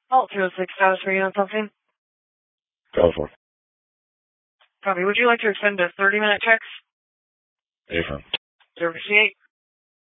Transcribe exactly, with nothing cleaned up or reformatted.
Alt two oh six, status for you on something? Go for it. Copy. Would you like to extend a thirty minute check? Affirm. zero sixty-eight.